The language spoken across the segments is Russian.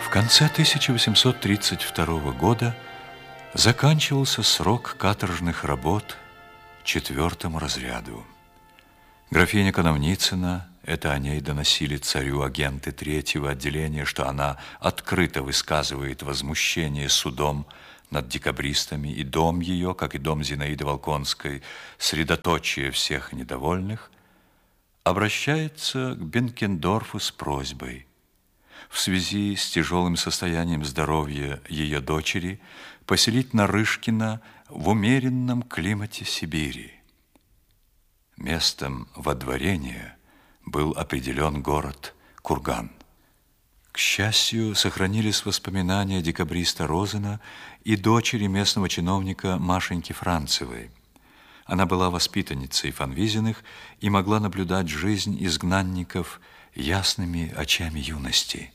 В конце 1832 года заканчивался срок каторжных работ четвертому разряду. Графиня Коновницына, это о ней доносили царю агенты третьего отделения, что она открыто высказывает возмущение судом над декабристами, и дом ее, как и дом Зинаиды Волконской, средоточие всех недовольных, обращается к Бенкендорфу с просьбой в связи с тяжелым состоянием здоровья ее дочери поселить Нарышкина в умеренном климате Сибири. Местом водворения был определен город Курган. К счастью, сохранились воспоминания декабриста Розена и дочери местного чиновника Машеньки Францевой. Она была воспитанницей Фанвизиных и могла наблюдать жизнь изгнанников ясными очами юности.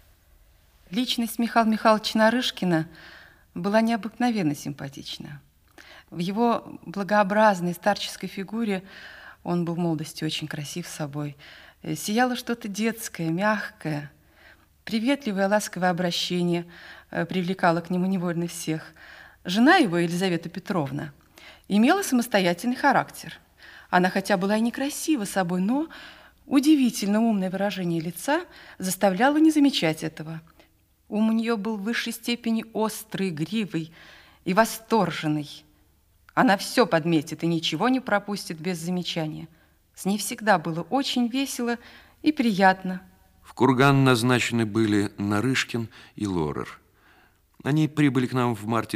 Личность Михаила Михайловича Нарышкина была необыкновенно симпатична. В его благообразной старческой фигуре, он был в молодости очень красив собой, сияло что-то детское, мягкое, приветливое, ласковое обращение привлекало к нему невольно всех. Жена его, Елизавета Петровна, имела самостоятельный характер. Она хотя была и некрасива собой, но удивительно умное выражение лица заставляло не замечать этого. Ум у нее был в высшей степени острый, игривый и восторженный. Она все подметит и ничего не пропустит без замечания. С ней всегда было очень весело и приятно. В Курган назначены были Нарышкин и Лорер. Они прибыли к нам в марте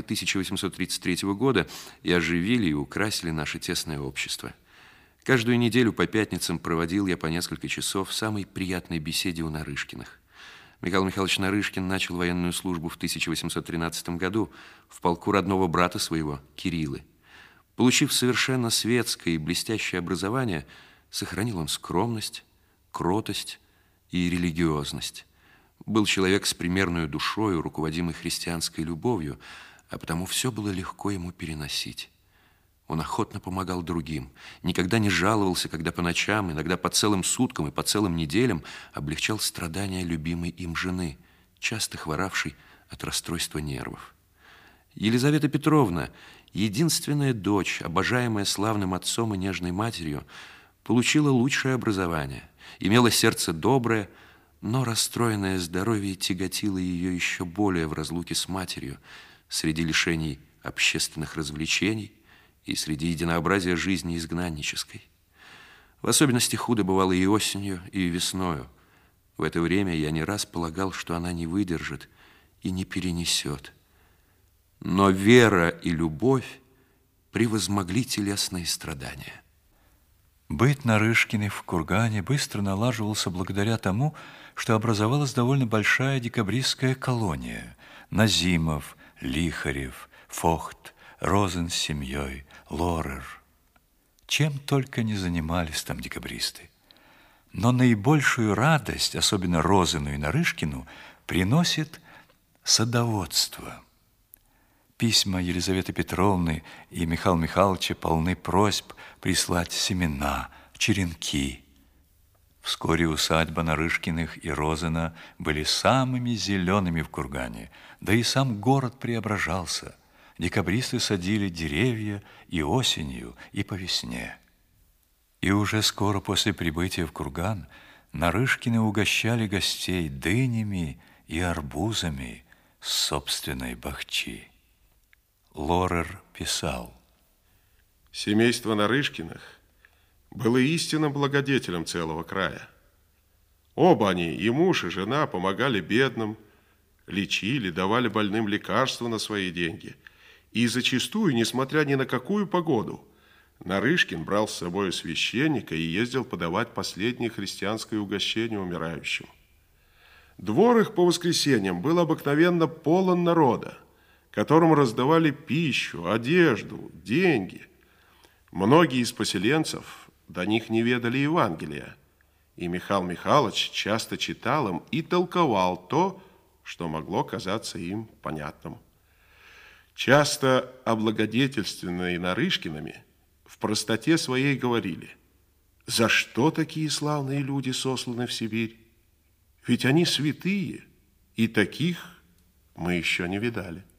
1833 года и оживили и украсили наше тесное общество. Каждую неделю по пятницам проводил я по несколько часов в самой приятной беседе у Нарышкиных. Михаил Михайлович Нарышкин начал военную службу в 1813 году в полку родного брата своего, Кириллы. Получив совершенно светское и блестящее образование, сохранил он скромность, кротость и религиозность. Был человек с примерной душою, руководимый христианской любовью, а потому все было легко ему переносить. Он охотно помогал другим, никогда не жаловался, когда по ночам, иногда по целым суткам и по целым неделям облегчал страдания любимой им жены, часто хворавшей от расстройства нервов. Елизавета Петровна, единственная дочь, обожаемая славным отцом и нежной матерью, получила лучшее образование, имела сердце доброе, но расстроенное здоровье тяготило ее еще более в разлуке с матерью, среди лишений общественных развлечений и среди единообразия жизни изгнаннической. В особенности худо бывало и осенью, и весною. В это время я не раз полагал, что она не выдержит и не перенесет. Но вера и любовь превозмогли телесные страдания. Быт Нарышкиных в Кургане быстро налаживался благодаря тому, что образовалась довольно большая декабристская колония. Назимов, Лихарев, Фохт, Розен с семьей, Лорер. Чем только не занимались там декабристы. Но наибольшую радость, особенно Розену и Нарышкину, приносит садоводство. Письма Елизаветы Петровны и Михаила Михайловича полны просьб прислать семена, черенки. Вскоре усадьба Нарышкиных и Розена были самыми зелеными в Кургане, да и сам город преображался. Декабристы садили деревья и осенью, и по весне. И уже скоро после прибытия в Курган Нарышкины угощали гостей дынями и арбузами с собственной бахчи. Лорер писал: «Семейство Нарышкиных было истинным благодетелем целого края. Оба они, и муж, и жена, помогали бедным, лечили, давали больным лекарства на свои деньги. И зачастую, несмотря ни на какую погоду, Нарышкин брал с собой священника и ездил подавать последнее христианское угощение умирающим. Двор их по воскресеньям был обыкновенно полон народа, которому раздавали пищу, одежду, деньги. Многие из поселенцев до них не ведали Евангелия, и Михаил Михайлович часто читал им и толковал то, что могло казаться им понятным. Часто облагодетельственные Нарышкиными в простоте своей говорили: за что такие славные люди сосланы в Сибирь? Ведь они святые, И таких мы еще не видали.